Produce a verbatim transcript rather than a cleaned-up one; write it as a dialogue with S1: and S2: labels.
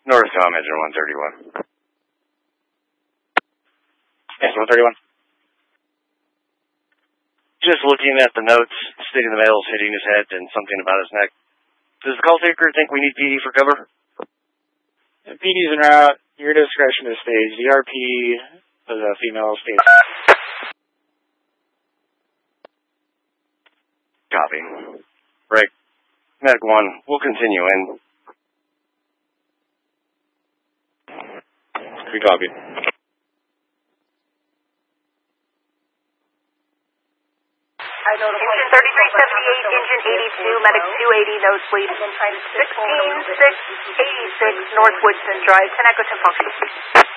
S1: North Tom, engine one thirty-one.
S2: Engine one thirty-one.
S1: Just looking at the notes stating the male's hitting his head and something about his neck. Does the call taker think we need P D for cover?
S2: P D's en route. Your discretion is staged. D R P of the female stage.
S1: Copy. Right. Medic one, we'll continue in.
S2: We copy.
S3: Engine thirty-three seventy-eight, engine eighty-two, medic two eighty, nosebleed. sixteen six eighty-six, North Woodson Drive, ten Echo ten function.